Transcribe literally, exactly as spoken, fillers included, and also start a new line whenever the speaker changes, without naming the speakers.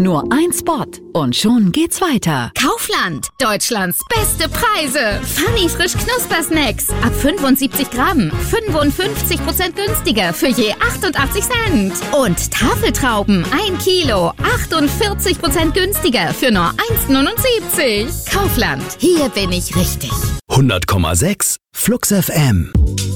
Nur ein Spot und schon geht's weiter.
Kaufland, Deutschlands beste Preise. Funny frisch Knuspersnacks. Ab fünfundsiebzig Gramm. fünfundfünfzig Prozent günstiger für je achtundachtzig Cent. Und Tafeltrauben, ein Kilo. achtundvierzig Prozent günstiger für nur eins neunundsiebzig. Kaufland, hier bin ich richtig.
hundert Komma sechs Flux F M.